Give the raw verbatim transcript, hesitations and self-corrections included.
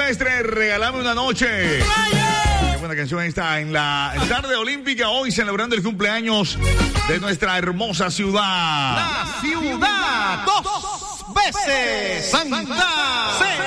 Silvestre, Regálame una noche. Qué buena canción esta en la tarde olímpica, hoy celebrando el cumpleaños de nuestra hermosa ciudad. La ciudad, dos veces Santa.